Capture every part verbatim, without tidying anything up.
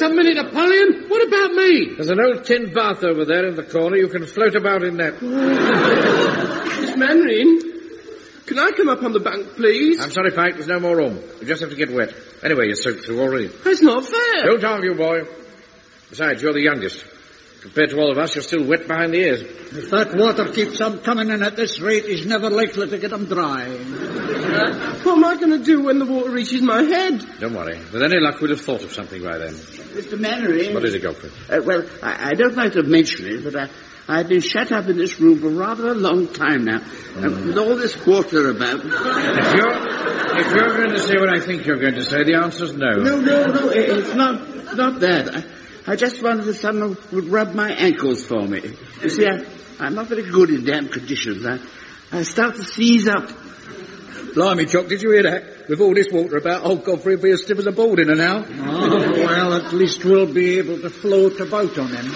just a minute, Apollyon. What about me? There's an old tin bath over there in the corner. You can float about in that. Miss Mainwaring, can I come up on the bank, please? I'm sorry, Pike, there's no more room. You just have to get wet. Anyway, you're soaked through already. That's not fair. Don't argue, boy. Besides, you're the youngest. Compared to all of us, you're still wet behind the ears. If that water keeps on coming in at this rate, he's never likely to get them dry. Uh, what am I going to do when the water reaches my head? Don't worry. With any luck, we'll have thought of something by then. Mister Mainwaring... What is it, Godfrey? Uh, well, I, I don't like to mention it, but I, I've been shut up in this room for rather a long time now. Mm. Uh, with all this water about... If you're, if you're going to say what I think you're going to say, the answer's no. No, no, no, it's not, not that. I, I just wondered if someone would rub my ankles for me. You see, I, I'm not very good in damp conditions. I, I start to seize up. Blimey, Jock, did you hear that? With all this water about, old Godfrey will be as stiff as a board in an hour. Oh, well, at least we'll be able to float about on him.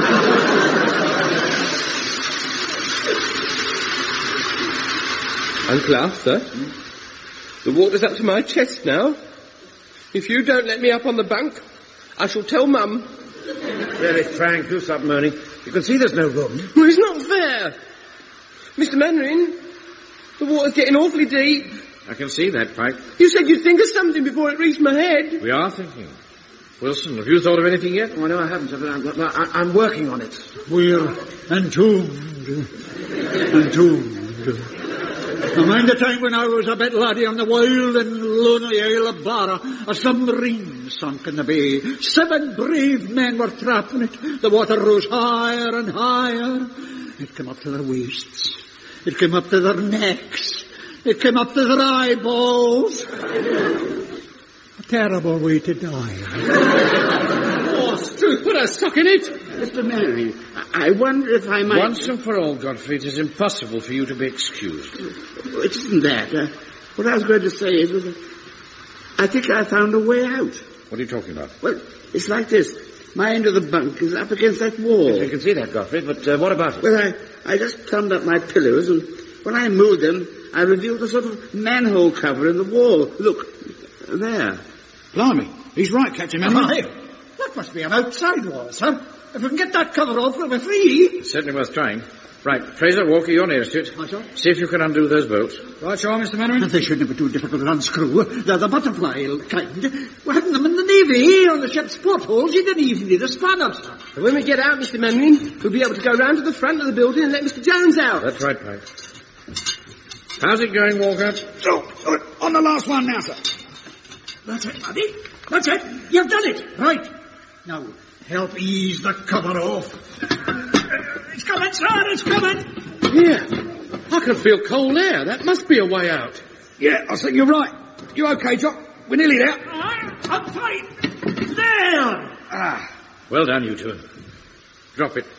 Uncle Arthur, the water's up to my chest now. If you don't let me up on the bank, I shall tell Mum. Really, Frank, do stop moaning. You can see there's no room. Well, it's not fair. Mister Mainwaring, the water's getting awfully deep. I can see that, Pike. You said you'd think of something before it reached my head. We are thinking. Wilson, have you thought of anything yet? Oh, no, I haven't. I'm, I'm, I'm working on it. We're entombed. Entombed. I mind the time when I was a bit laddie on the wild and lonely Isle of Barra, a submarine sunk in the bay. Seven brave men were trapped in it. The water rose higher and higher. It came up to their waists. It came up to their necks. It came up to their eyeballs. A terrible way to die. Oh, Stu, put a sock in it. Mister Mainwaring, I wonder if I might... Once and for all, Godfrey, it is impossible for you to be excused. It isn't that. Uh, what I was going to say is, was, uh, I think I found a way out. What are you talking about? Well, it's like this. My end of the bunk is up against that wall. Yes, I can see that, Godfrey, but uh, what about it? Well, I, I just turned up my pillows, and when I moved them, I revealed a sort of manhole cover in the wall. Look, there. Blimey, he's right, Captain Mainwaring. That must be an outside wall, sir. If we can get that cover off, we'll be free. It's certainly worth trying. Right, Fraser, Walker, you're nearest to it. Right, sir. See if you can undo those bolts. Right, sure, Mister Mainwaring. They shouldn't be too difficult to unscrew. They're the butterfly kind. We had them in the Navy, on the ship's portholes. You didn't even need a spanner, sir. And when we get out, Mister Mainwaring, we'll be able to go round to the front of the building and let Mister Jones out. That's right, Pike. How's it going, Walker? So, on the last one now, sir. That's it, buddy. That's it. You've done it. Right. Now, help ease the cover off. It's coming, sir. It's coming. Here. I can feel cold air. That must be a way out. Yeah, I think you're right. You okay, Jock? We're nearly there. All right. I'm fine. There. Ah. Well done, you two. Drop it.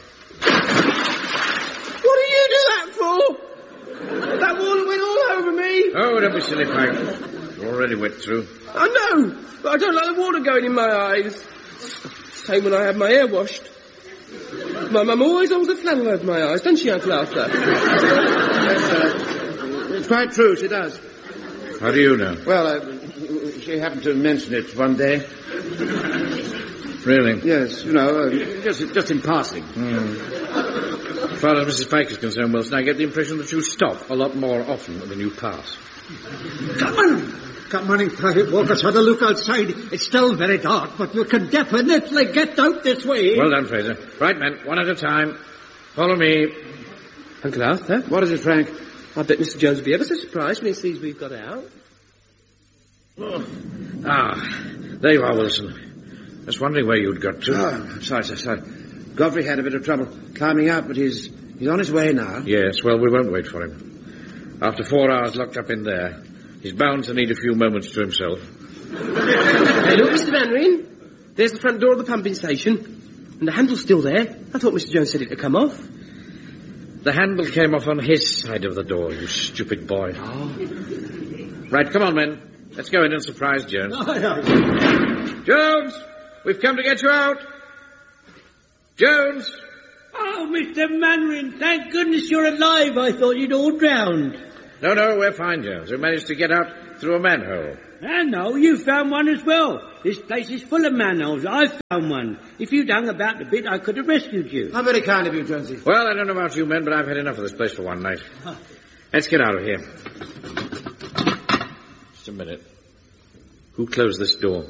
What do you do that for? That water went all over me. Oh, don't be silly, Pike. You're already wet through. I know, but I don't like the water going in my eyes. Same when I have my hair washed. My mum always holds a flannel over my eyes, doesn't she, Uncle Arthur? Yes, sir. It's quite true, she does. How do you know? Well, uh, she happened to mention it one day. Really? Yes, you know, uh, just, just in passing. Mm. As far as Missus Pike is concerned, Wilson, I get the impression that you stop a lot more often than you pass. Come on. Come on, Private Walker's had a look outside. It's still very dark, but we can definitely get out this way. Well done, Fraser. Right, men, one at a time. Follow me. Uncle Arthur? What is it, Frank? I bet Mister Jones will be ever so surprised when he sees we've got out. Oh. Ah, there you are, Wilson. Just wondering where you'd got to. Oh, sorry, sir, sorry. Godfrey had a bit of trouble climbing up, but he's, he's on his way now. Yes, well, we won't wait for him. After four hours locked up in there, he's bound to need a few moments to himself. Hey, look, Mister Mainwaring. There's the front door of the pumping station. And the handle's still there. I thought Mister Jones said it had come off. The handle came off on his side of the door, you stupid boy. Oh. Right, come on, men. Let's go in and surprise Jones. Jones! We've come to get you out! Jones! Oh, Mister Mainwaring, thank goodness you're alive. I thought you'd all drowned. No, no, we're fine, Jones. We managed to get out through a manhole. I know, you found one as well. This place is full of manholes. I found one. If you'd hung about a bit, I could have rescued you. How very kind of you, Jonesy. Well, I don't know about you men, but I've had enough of this place for one night. Let's get out of here. Just a minute. Who closed this door?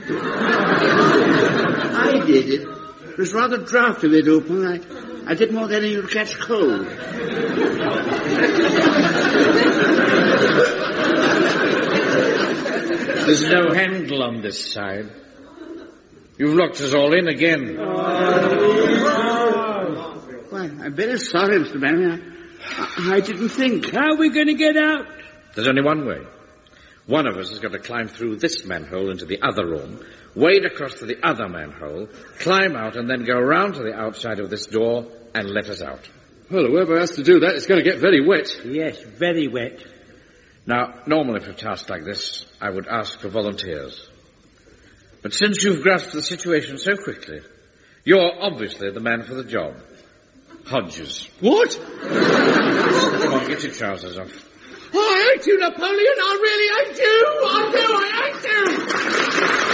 I did it. It was rather draughty with it open. I, I didn't want any of you to catch cold. There's no handle on this side. You've locked us all in again. Why, I'm very sorry, Mister Manning. I, I didn't think. How are we going to get out? There's only one way. One of us has got to climb through this manhole into the other room, wade across to the other manhole, climb out, and then go round to the outside of this door and let us out. Well, whoever has to do that is going to get very wet. Yes, very wet. Now, normally for a task like this, I would ask for volunteers. But since you've grasped the situation so quickly, you're obviously the man for the job. Hodges. What? Come on, get your trousers off. I hate you, Napoleon. I really hate you. I do. I hate you.